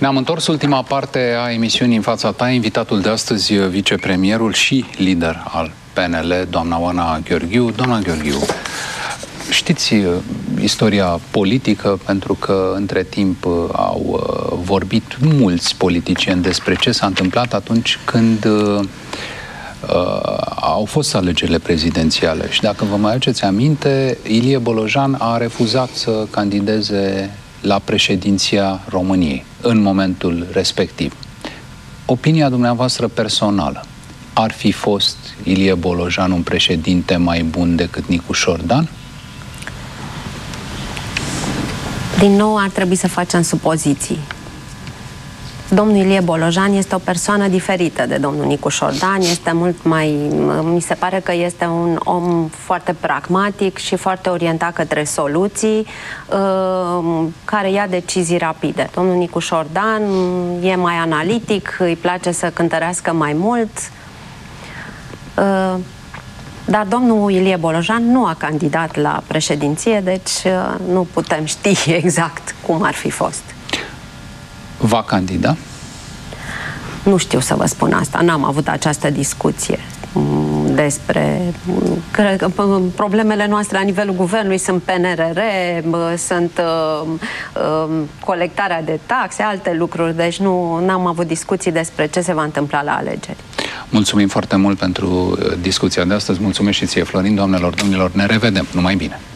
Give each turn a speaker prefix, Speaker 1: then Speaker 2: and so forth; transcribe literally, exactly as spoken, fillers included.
Speaker 1: Ne-am întors ultima parte a emisiunii În fața ta. Invitatul de astăzi, vicepremierul și lider al P N L, doamna Oana Gheorghiu. Doamna Gheorghiu, știți istoria politică, pentru că între timp au vorbit mulți politicieni despre ce s-a întâmplat atunci când uh, au fost alegerile prezidențiale. Și dacă vă mai aduceți aminte, Ilie Bolojan a refuzat să candideze la președinția României în momentul respectiv. Opinia dumneavoastră personală: ar fi fost Ilie Bolojan un președinte mai bun decât Nicu Șordan?
Speaker 2: Din nou ar trebui să facem supoziții. Domnul Ilie Bolojan este o persoană diferită de domnul Nicu Șordan, este mult mai... mi se pare că este un om foarte pragmatic și foarte orientat către soluții, care ia decizii rapide. Domnul Nicu Șordan e mai analitic, îi place să cântărească mai mult, dar domnul Ilie Bolojan nu a candidat la președinție, deci nu putem ști exact cum ar fi fost.
Speaker 1: Va candida?
Speaker 2: Nu știu să vă spun asta. N-am avut această discuție despre... Cred că problemele noastre la nivelul guvernului sunt P N R R, sunt uh, uh, colectarea de taxe, alte lucruri, deci nu am avut discuții despre ce se va întâmpla la alegeri.
Speaker 1: Mulțumim foarte mult pentru discuția de astăzi. Mulțumesc și ție, Florin. Doamnelor, domnilor, ne revedem. Numai bine!